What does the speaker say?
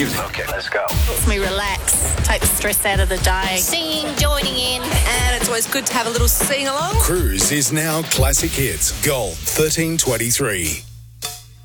music. Okay, let's go. Helps me relax, take the stress out of the day. Singing, joining in. And it's always good to have a little sing-along. Cruise is now Classic Hits, Gold 1323.